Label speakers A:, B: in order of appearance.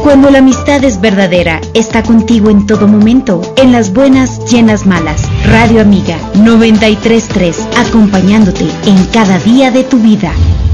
A: Cuando la amistad es verdadera, está contigo en todo momento, en las buenas y en las malas. Radio Amiga 93.3, acompañándote en cada día de tu vida.